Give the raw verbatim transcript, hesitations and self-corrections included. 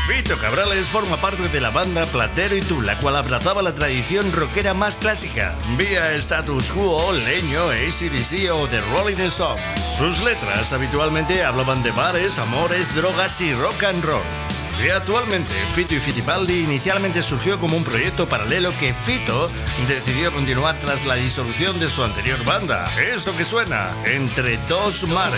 Fito Cabrales forma parte de la banda Platero y Tú, la cual abrazaba la tradición rockera más clásica, vía Status Quo, Leño, A C D C o The Rolling Stones. Sus letras habitualmente hablaban de bares, amores, drogas y rock and roll. Y actualmente, Fito y Fitipaldi inicialmente surgió como un proyecto paralelo que Fito decidió continuar tras la disolución de su anterior banda. Esto que suena, Entre Dos Mares.